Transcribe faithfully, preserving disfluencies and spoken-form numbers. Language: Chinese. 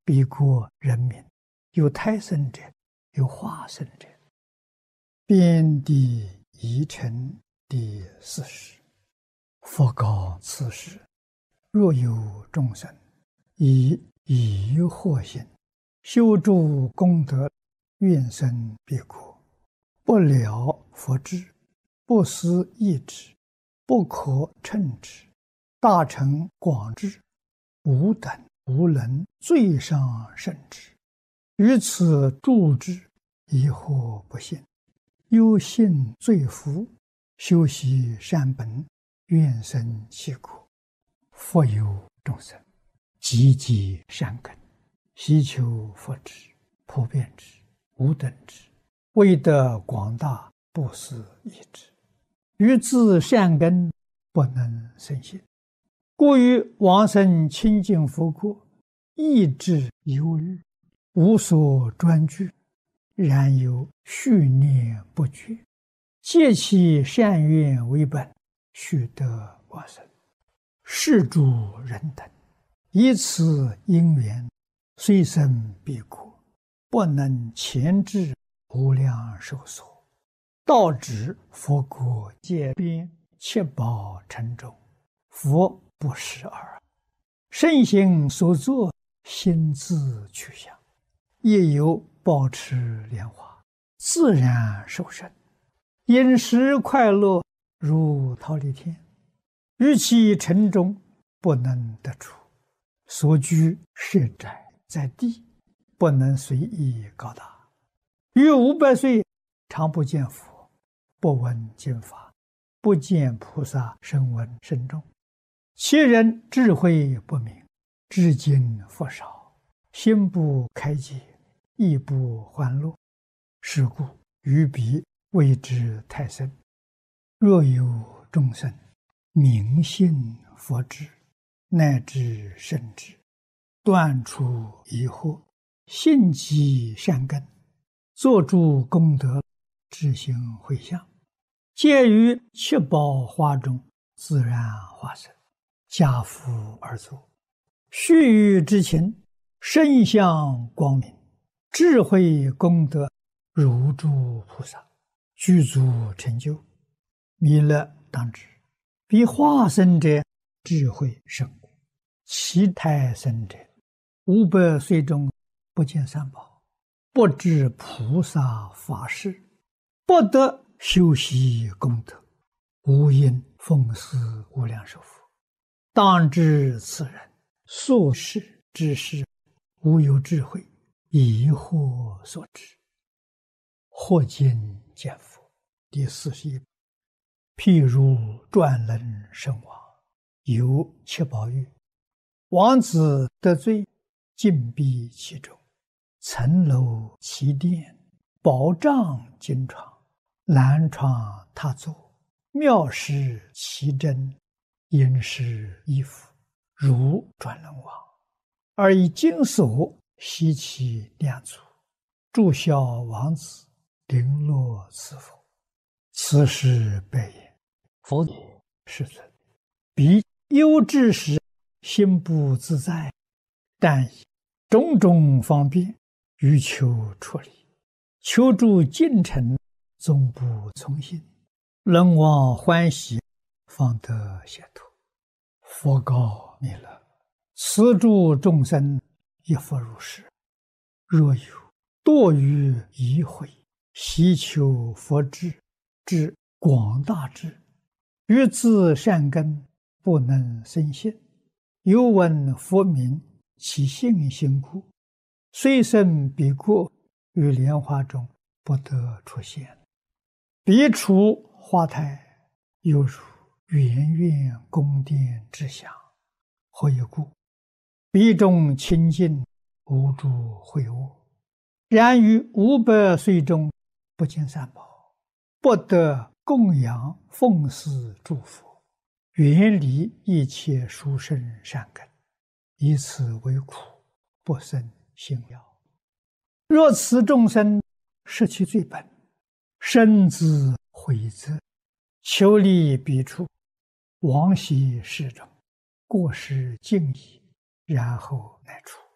彼国人民，有胎生者，有化生者。遍地宜城第四十。佛告此时：若有众生以疑惑心修诸功德，愿生彼国，不了佛智，不思议之，不可称之，大乘广智，吾等无能最上甚之。于此助之，疑惑不信，忧信罪福，修习善本，愿生其国。复有众生积积善根，希求佛智，普遍之，无等之，为得广大，不思议之。于自善根不能生信，故于往生清净佛国，意志忧虑，无所专具，然有续念不绝，借其善愿为本，须得往生。是诸人等以此因缘，虽生彼国，不能前至无量寿所，到指佛国界边，七宝城中，佛不识耳。圣行所作，心自去向，亦有保持莲花，自然受生，饮食快乐，如忉利天。于其城中不能得出，所居设宅在地，不能随意高大。于五百岁常不见佛，不闻经法，不见菩萨声闻声众。其人智慧不明，至今佛少，心不开解，亦不欢乐。是故于彼谓之太深。若有众生明信佛智，乃至圣智，断除疑惑，信积善根，作诸功德，智行回向，皆于七宝花中自然化身，家父而作。须臾之情，身相光明，智慧功德如诸菩萨，具足成就。弥勒当知，彼化身者智慧甚故，其胎生者五百岁中不见三宝，不知菩萨法事，不得修习功德，无因奉祀无量寿佛。当知此人所事之事，无有智慧，疑惑所致。或今见佛第四十一。譬如转轮圣王，有七宝玉，王子得罪，禁闭其中，层楼其殿，宝帐金床，蓝床榻座，妙饰其珍，殷实衣服，如转轮王，而以金锁悉其两足，祝孝王子，绫罗赐佛。此时白言：佛也，世尊，彼忧之时，心不自在，但以种种方便，欲求出离，求助进程，终不从心，人望欢喜，方得解脱。佛告弥勒：此诸众生亦复如是。若有堕于疑悔，希求佛智，至广大智，于自善根不能生信，犹闻佛名，其信心故，虽生彼国，于莲花中不得出现。彼处花台，犹如圆圆宫殿之祥。何以故？彼中清净，无诸秽恶。然于五百岁中，不见三宝，不得供养奉祀诸佛，远离一切殊胜善根，以此为苦，不生信了。若此众生失其罪本，深自悔责，求离彼处，往昔世中，过失尽已，然后乃出。